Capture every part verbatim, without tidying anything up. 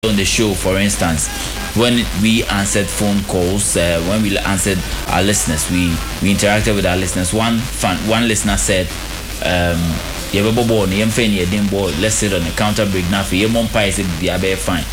on the show, for instance, when we answered phone calls, uh, when we answered our listeners, we we interacted with our listeners. One fan, one listener said, um, let's sit on the counter break now for your mom pie said be a fine.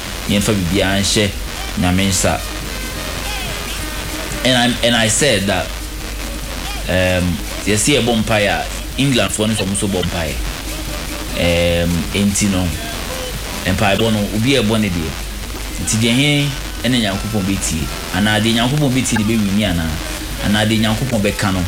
And I and I said that um you see a bonfire England for from so bonfire um Intino Empire Bono ubi a bonny dear. Tidian and a Yankupon Biti, and I did Yankupon Biti the baby Miana, and I did Yankupon Becano.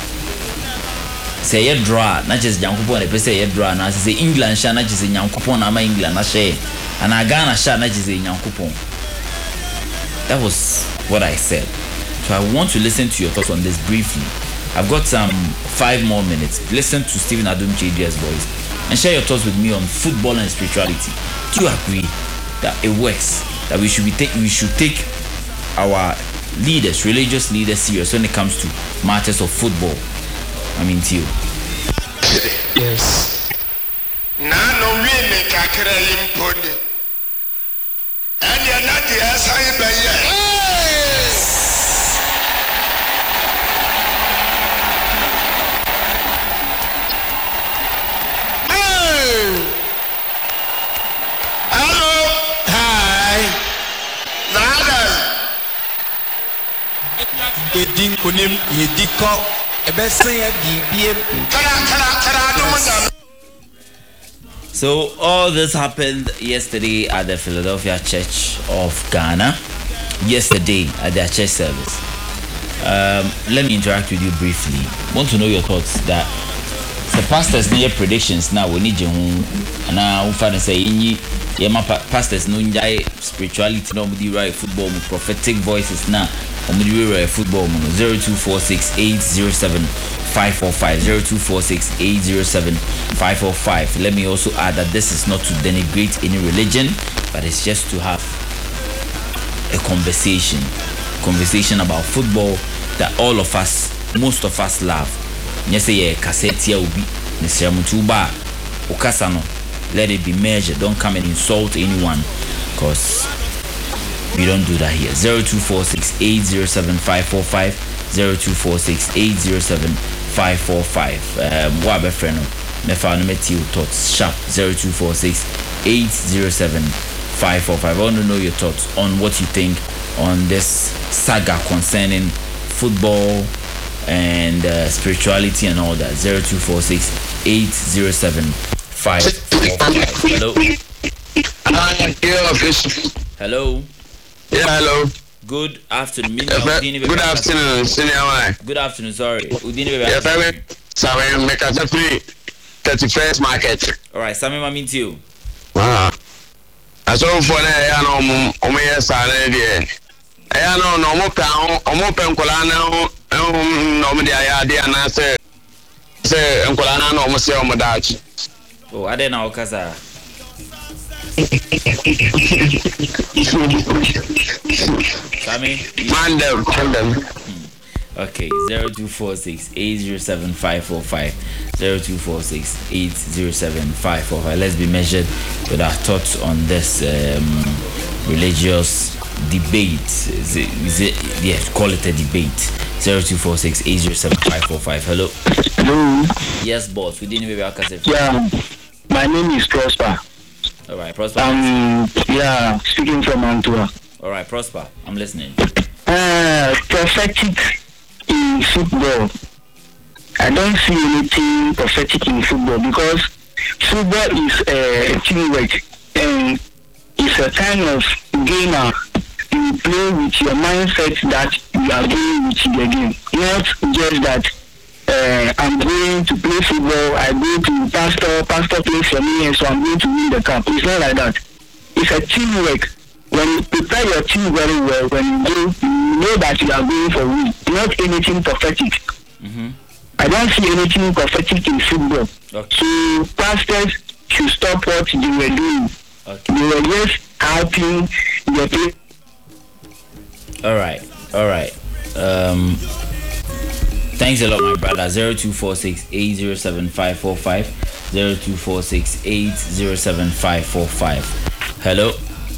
Say a draw, not just Yankupon, a say a draw, and I say England shall not just in Yankupon, I'm England, I say, and I Ghana shall not just in Yankupon. That was what I said. So I want to listen to your thoughts on this briefly. I've got some five more minutes. Listen to Stephen Adom J D's voice and share your thoughts with me on football and spirituality. Do you agree that it works? That we should be take we should take our leaders, religious leaders, serious when it comes to matters of football? I mean, to you. Yes. Nano really kakere impone. And you're not the assign by yet. Edin kunim yediko ebesen ya bibie. So all this happened yesterday at the Philadelphia Church of Ghana. Yesterday at their church service. Um, let me interact with you briefly. Want to know your thoughts that the pastors need predictions now. We need you and now father say yeah, my pastors no njai spirituality no mudi right football prophetic voices now. Omudi football zero two four six eight zero seven five four five zero two four six eight zero seven five four five. Let me also add that this is not to denigrate any religion, but it's just to have a conversation conversation about football that all of us, most of us love. Yes, yeah, cassette here will be Mister Mutuba Okasano. Let it be measured. Don't come and insult anyone, because we don't do that here. zero two four six eight zero seven five four five zero two four six eight zero seven five four five. Um, what about friend? Me found me your thoughts sharp zero two four six eight zero seven five four five. I want to know your thoughts on what you think on this saga concerning football and uh, spirituality and all that. zero two four six eight zero seven five four five. Hello. Hello. Yeah, hello. Good afternoon. Yeah, good afternoon, senior. Good afternoon, sorry. Yeah, sorry. Sorry, make us a free thirty-first market. All right, Sammy, I mean to you. Ah. I saw for that, I know, oh, yes, I did. I know, no more pound, no more pencolana, no more the idea, and I say, say, Uncolana, no more say on my Dutch. Oh, I didn't know, Casa. Sammy? Mandem, Mandem. Okay, zero two four six eight zero seven five four five zero two four six eight zero seven five four five. Let's be measured with our thoughts on this um, religious debate. Is it, is it, yeah, call it a debate. zero two four six eight zero seven five four five. Hello. Hello. Yes, boss. We didn't even Yeah, my name is Prosper. All right, Prosper. Um, yeah, speaking from Antua. All right, Prosper. I'm listening. Uh, prophetic in football. I don't see anything prophetic in football because football is a uh, teamwork and it's a kind of game. Uh, you play with your mindset that you are going with the game, not just that. Uh, I'm going to play football. I go to pastor. Pastor plays for me, and so I'm going to win the cup. It's not like that. It's a teamwork. When you prepare your team very well, when you go, you know that you are going for win. Not anything prophetic. Mm-hmm. I don't see anything prophetic in football. Okay. So pastors should stop what they were doing. Okay. They were just helping the people. All right. All right. Um. Thanks a lot, my brother. zero two four six eight zero seven five four five zero two four six eight zero seven five four five. Hello.